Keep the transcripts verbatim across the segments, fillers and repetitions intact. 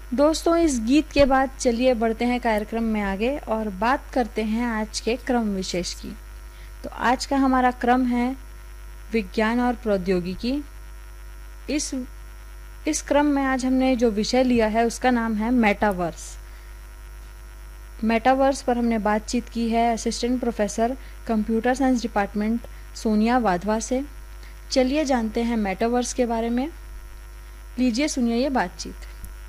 दोस्तों, इस गीत के बाद चलिए बढ़ते हैं कार्यक्रम में आगे और बात करते हैं आज के क्रम विशेष की। तो आज का हमारा क्रम है विज्ञान और प्रौद्योगिकी। इस इस क्रम में आज हमने जो विषय लिया है उसका नाम है मेटावर्स। मेटावर्स पर हमने बातचीत की है assistant professor computer science department Sonia Wadhwa से। चलिए जानते हैं मेटावर्स के बारे में। लीजिए सुनिए ये बातचीत।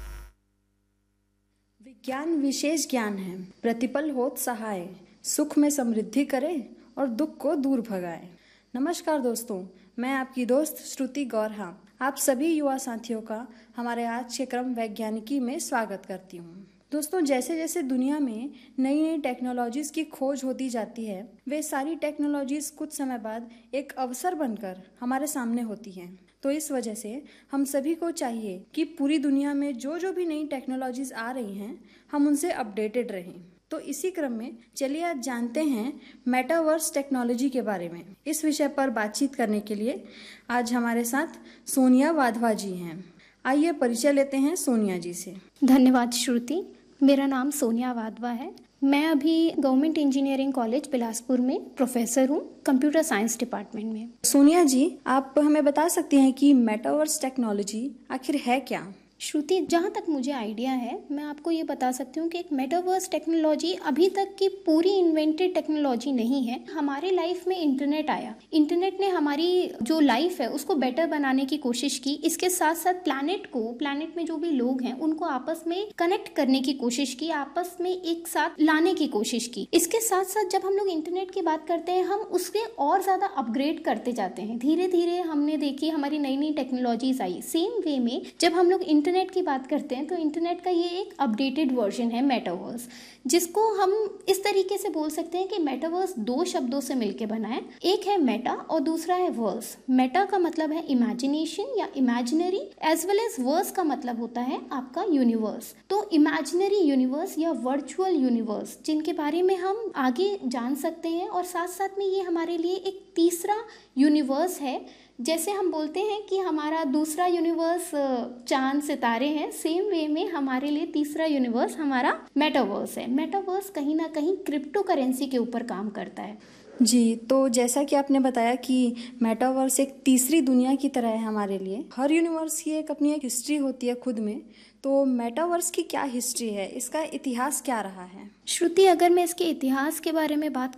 विज्ञान विशेष ज्ञान है, प्रतिपल होत सहाय, सुख में समृद्धि करे और दुख को दूर भगाए। नमस्कार दोस्तों, मैं आपकी दोस्त श्रुति गौरहा आप सभी युवा साथियों का हमारे आज के क्रम वैज्ञानिकी में स्वागत करती हूँ। दोस्तों, जैसे जैसे दुनिया में नई नई टेक्नोलॉजीज की खोज होती जाती है, वे सारी टेक्नोलॉजीज कुछ समय बाद एक अवसर बनकर हमारे सामने होती हैं। तो इस वजह से हम सभी को चाहिए कि पूरी दुनिया में जो जो भी नई टेक्नोलॉजीज आ रही हैं, हम उनसे अपडेटेड रहें। तो इसी क्रम में चलिए आज जानते हैं मेटावर्स टेक्नोलॉजी के बारे में। इस विषय पर बातचीत करने के लिए आज हमारे साथ सोनिया वाधवा जी हैं। आइए परिचय लेते हैं सोनिया जी से। धन्यवाद श्रुति। मेरा नाम सोनिया वाधवा है। मैं अभी गवर्नमेंट इंजीनियरिंग कॉलेज बिलासपुर में प्रोफेसर हूँ, कंप्यूटर साइंस डिपार्टमेंट में। सोनिया जी, आप हमें बता सकती हैं कि मेटावर्स टेक्नोलॉजी आखिर है क्या? श्रुति, जहाँ तक मुझे आइडिया है मैं आपको ये बता सकती हूँ कि एक मेटावर्स टेक्नोलॉजी अभी तक की पूरी इन्वेंटेड टेक्नोलॉजी नहीं है। हमारे लाइफ में इंटरनेट आया, इंटरनेट ने हमारी जो लाइफ है उसको बेटर बनाने की कोशिश की। इसके साथ साथ प्लैनेट को, प्लैनेट में जो भी लोग हैं उनको आपस में कनेक्ट करने की कोशिश की, आपस में एक साथ लाने की कोशिश की। इसके साथ साथ जब हम लोग इंटरनेट की बात करते हैं, हम उसके और ज्यादा अपग्रेड करते जाते हैं। धीरे धीरे हमने देखी हमारी नई नई टेक्नोलॉजीज आई। सेम वे में जब हम लोग इंटरनेट की बात करते हैं तो इंटरनेट का ये एक अपडेटेड वर्जन है मेटावर्स, जिसको हम इस तरीके से बोल सकते हैं कि मेटावर्स दो शब्दों से मिलकर बना है। एक है मेटा और दूसरा है वर्स। मेटा का मतलब है इमेजिनेशन या imaginary, as well as verse का मतलब होता है आपका यूनिवर्स। तो इमेजिनरी यूनिवर्स या वर्चुअल यूनिवर्स, जिनके बारे में हम आगे जान सकते हैं, और साथ साथ में ये हमारे लिए एक तीसरा यूनिवर्स है। जैसे हम बोलते हैं कि हमारा दूसरा यूनिवर्स चांद सितारे हैं, सेम वे में हमारे लिए तीसरा यूनिवर्स हमारा मेटावर्स है। मेटावर्स कहीं ना कहीं क्रिप्टो करेंसी के ऊपर काम करता है। जी, तो जैसा कि आपने बताया कि मेटावर्स एक तीसरी दुनिया की तरह है हमारे लिए। हर यूनिवर्स की एक अपनी एक हिस्ट्री होती है खुद में। तो मेटावर्स की क्या हिस्ट्री है, इसका इतिहास क्या रहा है? श्रुति, अगर मैं इसके इतिहास के बारे में बात